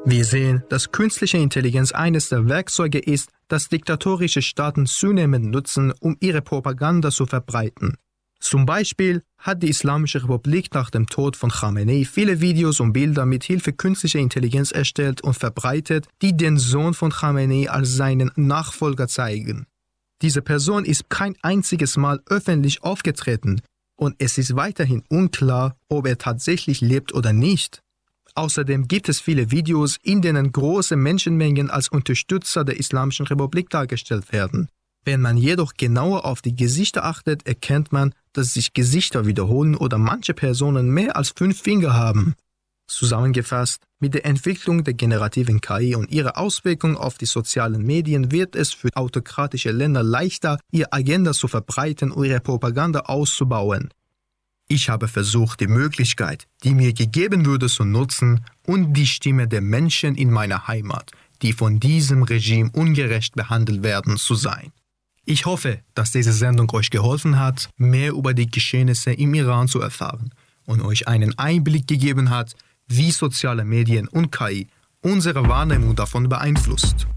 Wir sehen, dass künstliche Intelligenz eines der Werkzeuge ist, das diktatorische Staaten zunehmend nutzen, um ihre Propaganda zu verbreiten. Zum Beispiel hat die Islamische Republik nach dem Tod von Khamenei viele Videos und Bilder mit Hilfe künstlicher Intelligenz erstellt und verbreitet, die den Sohn von Khamenei als seinen Nachfolger zeigen. Diese Person ist kein einziges Mal öffentlich aufgetreten und es ist weiterhin unklar, ob er tatsächlich lebt oder nicht. Außerdem gibt es viele Videos, in denen große Menschenmengen als Unterstützer der Islamischen Republik dargestellt werden. Wenn man jedoch genauer auf die Gesichter achtet, erkennt man, dass sich Gesichter wiederholen oder manche Personen mehr als 5 Finger haben. Zusammengefasst, mit der Entwicklung der generativen KI und ihrer Auswirkung auf die sozialen Medien wird es für autokratische Länder leichter, ihre Agenda zu verbreiten und ihre Propaganda auszubauen. Ich habe versucht, die Möglichkeit, die mir gegeben wurde, zu nutzen und die Stimme der Menschen in meiner Heimat, die von diesem Regime ungerecht behandelt werden, zu sein. Ich hoffe, dass diese Sendung euch geholfen hat, mehr über die Geschehnisse im Iran zu erfahren und euch einen Einblick gegeben hat, wie soziale Medien und KI unsere Wahrnehmung davon beeinflusst.